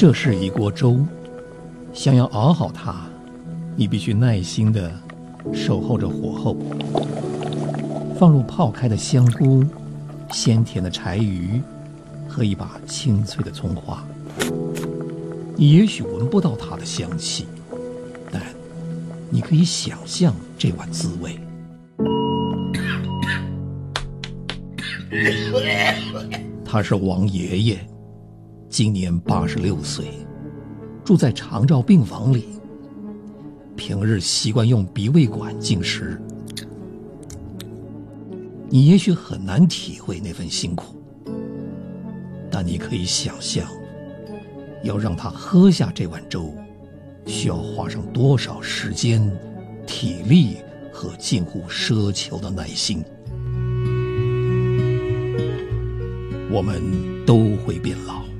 这是一锅粥，想要熬好它，你必须耐心地守候着火候，放入泡开的香菇、鲜甜的柴鱼和一把清脆的葱花。你也许闻不到它的香气，但你可以想象这碗滋味。他是王爷爷，今年86岁，住在长照病房里，平日习惯用鼻胃管进食。你也许很难体会那份辛苦，但你可以想象，要让他喝下这碗粥，需要花上多少时间、体力和近乎奢求的耐心。我们都会变老，